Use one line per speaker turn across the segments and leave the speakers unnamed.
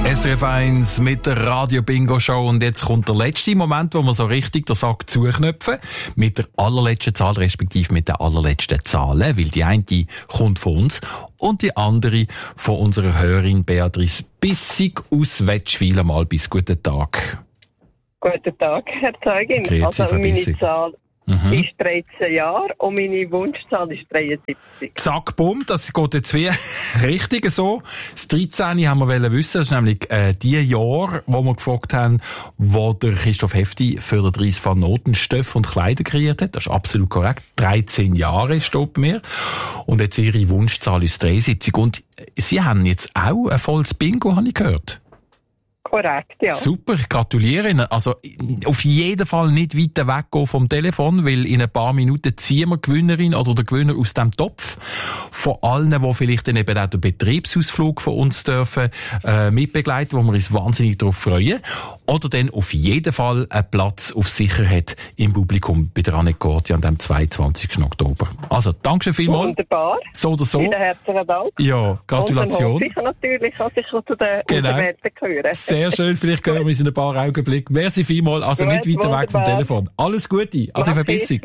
SRF 1 mit der Radio-Bingo-Show und jetzt kommt der letzte Moment, wo wir so richtig den Sack zuknöpfen. Mit der allerletzten Zahl, respektive mit den allerletzten Zahlen, weil die eine kommt von uns und die andere von unserer Hörerin Beatrice Bissig aus Wettschwil. Mal bis guten Tag.
Guten Tag, Herr Zeugin.
Grüezi,
also meine
Bissig.
Zahl ist 13 Jahre und meine Wunschzahl ist 73.
Zack, bumm, das geht jetzt wie richtig so. Das 13. haben wir wissen, das ist nämlich die Jahr, wo wir gefragt haben, wo der Christoph Hefti für den Dries van Noten Stoff und Kleider kreiert hat. Das ist absolut korrekt. 13 Jahre steht bei mir. Und jetzt ihre Wunschzahl ist 73. Und Sie haben jetzt auch ein volles Bingo, habe ich gehört.
Korrekt, ja.
Super, ich gratuliere Ihnen. Also, auf jeden Fall nicht weiter weggehen vom Telefon, weil in ein paar Minuten ziehen wir die Gewinnerin oder der Gewinner aus dem Topf. Von allen, die vielleicht dann eben auch den Betriebsausflug von uns dürfen, mitbegleiten, wo wir uns wahnsinnig darauf freuen. Oder dann auf jeden Fall einen Platz auf Sicherheit im Publikum bei der Annette Gordi an dem 22. Oktober. Also, danke schön vielmals.
Wunderbar.
So oder so.
Vielen herzlichen Dank.
Ja, Gratulation.
Und dann hoffe ich natürlich, dass ich zu den Auserwählten gehöre.
Sehr schön, vielleicht hören wir uns in ein paar Augenblicken. Merci vielmals, also
Gut,
nicht weiter weg vom
wunderbar.
Telefon. Alles Gute, ade Verbessung.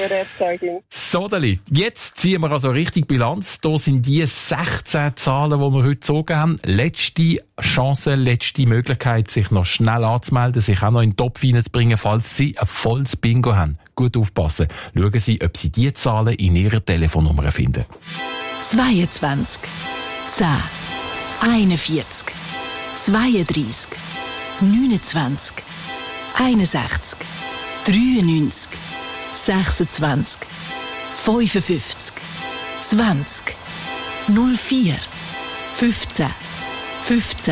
So, Dali, jetzt ziehen wir also richtig Bilanz. Da sind die 16 Zahlen, die wir heute gezogen haben. Letzte Chance, letzte Möglichkeit, sich noch schnell anzumelden, sich auch noch in den Topf hineinzubringen, falls Sie ein volles Bingo haben. Gut aufpassen. Schauen Sie, ob Sie die Zahlen in Ihrer Telefonnummer finden.
22, 10, 41, 32, 29, 61, 93, 26, 55, 20, 04, 15, 15,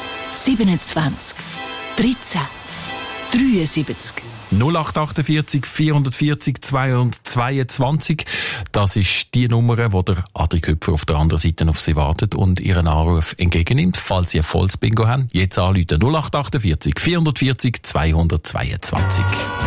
27, 13, 73.
0848 440 222. Das ist die Nummer, wo der Adri Köpfer auf der anderen Seite auf Sie wartet und Ihren Anruf entgegennimmt, falls Sie ein volles Bingo haben. Jetzt anrufen 0848 440 222.